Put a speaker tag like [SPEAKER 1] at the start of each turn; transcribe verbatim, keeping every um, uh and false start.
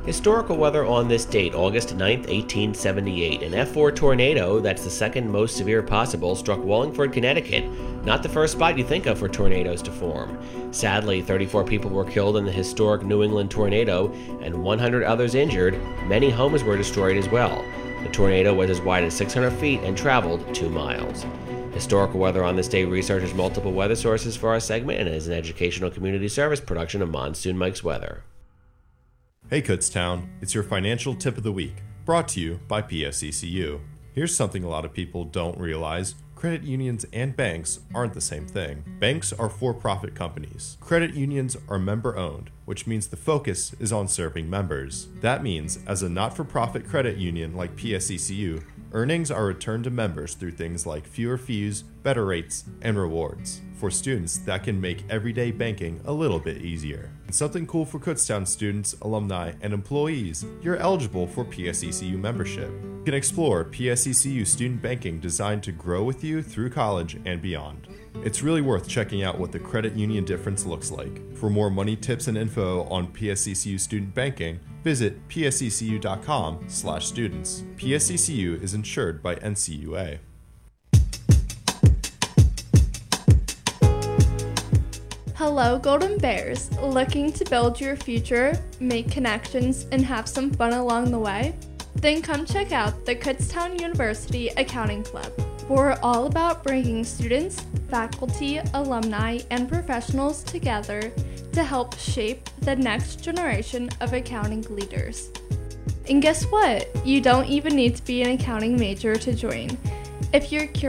[SPEAKER 1] Historical weather on this date, August ninth, eighteen seventy-eight. An F four tornado, that's the second most severe possible, struck Wallingford, Connecticut. Not the first spot you think of for tornadoes to form. Sadly, thirty-four people were killed in the historic New England tornado and one hundred others injured. Many homes were destroyed as well. The tornado was as wide as six hundred feet and traveled two miles. Historical weather on this day researches multiple weather sources for our segment and is an educational community service production of Monsoon Mike's Weather.
[SPEAKER 2] Hey Kutztown, it's your financial tip of the week, brought to you by P S E C U. Here's something a lot of people don't realize. Credit unions and banks aren't the same thing. Banks are for-profit companies. Credit unions are member-owned, which means the focus is on serving members. That means, as a not-for-profit credit union like P S E C U, earnings are returned to members through things like fewer fees, better rates, and rewards. For students, that can make everyday banking a little bit easier. And something cool for Kutztown students, alumni, and employees, you're eligible for P S E C U membership. You can explore P S E C U student banking designed to grow with you through college and beyond. It's really worth checking out what the credit union difference looks like. For more money tips and info on P S E C U student banking, visit p s e c u dot com slash students. P S E C U is insured by N C U A.
[SPEAKER 3] Hello, Golden Bears. Looking to build your future, make connections, and have some fun along the way? Then come check out the Kutztown University Accounting Club. We're all about bringing students, faculty, alumni, and professionals together to help shape the next generation of accounting leaders. And guess what? You don't even need to be an accounting major to join. If you're curious